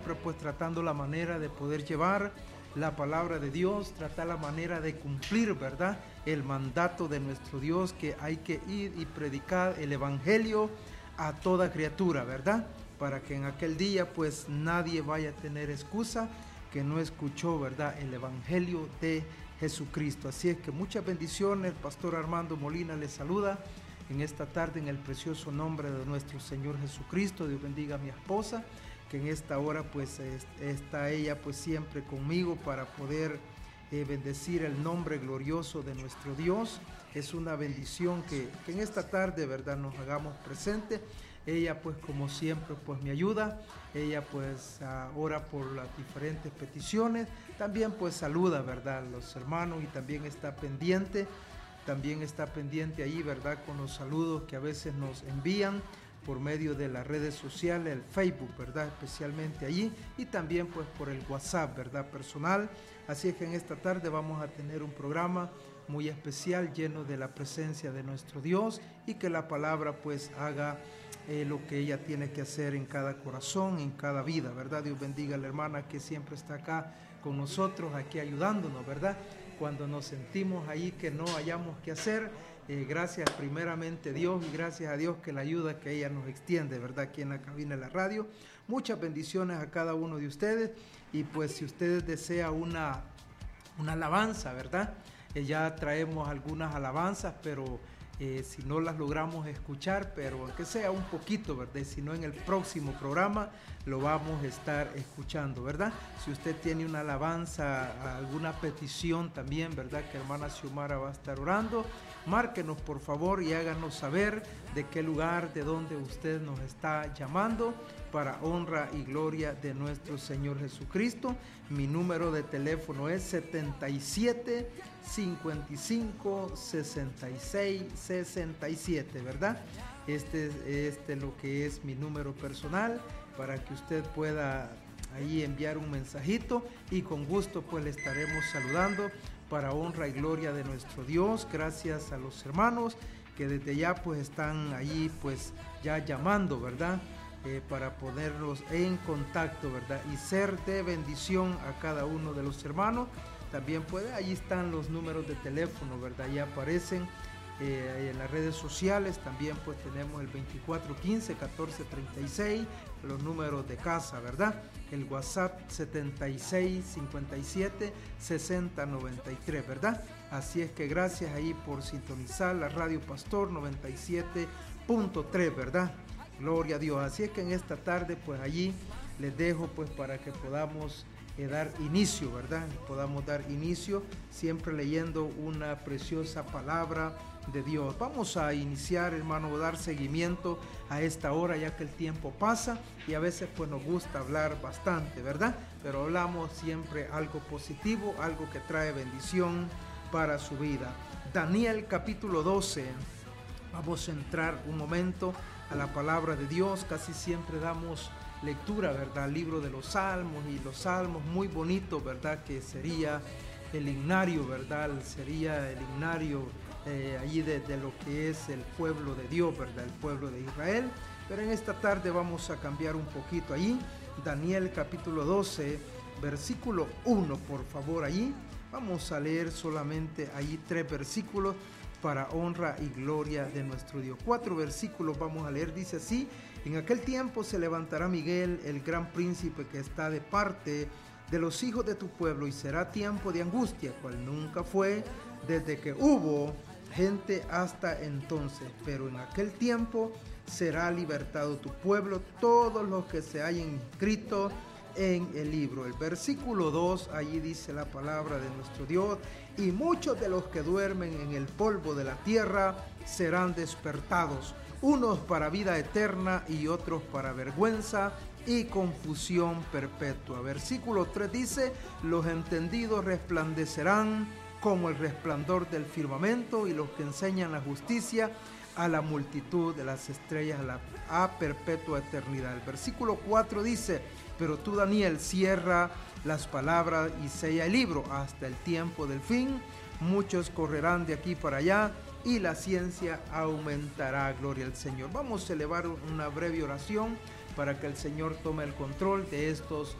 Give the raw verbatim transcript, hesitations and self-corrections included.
siempre pues tratando la manera de poder llevar la palabra de Dios, tratar la manera de cumplir, ¿verdad?, el mandato de nuestro Dios, que hay que ir y predicar el evangelio a toda criatura, ¿verdad?, para que en aquel día pues nadie vaya a tener excusa que no escuchó, ¿verdad?, el evangelio de Jesucristo. Así es que muchas bendiciones. El pastor Armando Molina les saluda en esta tarde en el precioso nombre de nuestro Señor Jesucristo. Dios bendiga a mi esposa, que en esta hora pues está ella pues siempre conmigo para poder eh, bendecir el nombre glorioso de nuestro Dios. Es una bendición que, que en esta tarde, ¿verdad?, nos hagamos presente. Ella pues como siempre pues me ayuda, ella pues uh, ora por las diferentes peticiones, también pues saluda, ¿verdad?, a los hermanos, y también está pendiente, también está pendiente ahí, ¿verdad?, con los saludos que a veces nos envían por medio de las redes sociales, el Facebook, ¿verdad?, especialmente allí, y también pues por el WhatsApp, ¿verdad?, personal. Así es que en esta tarde vamos a tener un programa muy especial, lleno de la presencia de nuestro Dios, y que la palabra pues haga eh, lo que ella tiene que hacer en cada corazón, en cada vida, ¿verdad? Dios bendiga a la hermana que siempre está acá con nosotros, aquí ayudándonos, ¿verdad? Cuando nos sentimos ahí que no hayamos que hacer, eh, gracias primeramente a Dios, y gracias a Dios que la ayuda que ella nos extiende, ¿verdad?, aquí en la cabina de la radio. Muchas bendiciones a cada uno de ustedes, y pues si ustedes desean una, una alabanza, ¿verdad?, eh, ya traemos algunas alabanzas, pero eh, si no las logramos escuchar, pero aunque sea un poquito, ¿verdad?, si no en el próximo programa lo vamos a estar escuchando, ¿verdad? Si usted tiene una alabanza, alguna petición también, ¿verdad?, que hermana Xiomara va a estar orando, márquenos por favor y háganos saber de qué lugar, de dónde usted nos está llamando, para honra y gloria de nuestro Señor Jesucristo. Mi número de teléfono es setenta y siete, cincuenta y cinco, sesenta y seis, sesenta y siete, ¿verdad? Este es este lo que es mi número personal, para que usted pueda ahí enviar un mensajito, y con gusto pues le estaremos saludando para honra y gloria de nuestro Dios. Gracias a los hermanos que desde ya pues están ahí pues ya llamando, ¿verdad?, Eh, para ponerlos en contacto, ¿verdad?, y ser de bendición a cada uno de los hermanos. También puede, ahí están los números de teléfono, ¿verdad?, ya aparecen eh, en las redes sociales. También pues tenemos el veinticuatro quince, catorce treinta y seis, los números de casa, ¿verdad?, el WhatsApp setenta y seis, cincuenta y siete, sesenta, noventa y tres, ¿verdad? Así es que gracias ahí por sintonizar la Radio Pastor noventa y siete punto tres, ¿verdad? Gloria a Dios. Así es que en esta tarde pues allí les dejo pues para que podamos eh, dar inicio, ¿verdad? Podamos dar inicio siempre leyendo una preciosa palabra de Dios. Vamos a iniciar, hermano, dar seguimiento a esta hora, ya que el tiempo pasa y a veces pues nos gusta hablar bastante, ¿verdad? Pero hablamos siempre algo positivo, algo que trae bendición para su vida. Daniel capítulo doce. Vamos a entrar un momento a la palabra de Dios. Casi siempre damos lectura, ¿verdad?, al libro de los Salmos, y los Salmos muy bonitos, ¿verdad?, que sería el himnario, ¿verdad?, sería el himnario eh, allí de, de lo que es el pueblo de Dios, ¿verdad?, el pueblo de Israel. Pero en esta tarde vamos a cambiar un poquito allí. Daniel capítulo doce, versículo uno, por favor, allí. Vamos a leer solamente allí tres versículos para honra y gloria de nuestro Dios. Cuatro versículos vamos a leer. Dice así: en aquel tiempo se levantará Miguel, el gran príncipe que está de parte de los hijos de tu pueblo, y será tiempo de angustia, cual nunca fue desde que hubo gente hasta entonces. Pero en aquel tiempo será libertado tu pueblo, todos los que se hayan inscrito en el libro. El versículo dos, allí dice la palabra de nuestro Dios: y muchos de los que duermen en el polvo de la tierra serán despertados, unos para vida eterna y otros para vergüenza y confusión perpetua. Versículo tres dice: los entendidos resplandecerán como el resplandor del firmamento, y los que enseñan la justicia a la multitud de las estrellas, a la a perpetua eternidad. El versículo cuatro dice: pero tú, Daniel, cierra las palabras y sella el libro hasta el tiempo del fin. Muchos correrán de aquí para allá y la ciencia aumentará. Gloria al Señor. Vamos a elevar una breve oración para que el Señor tome el control de estos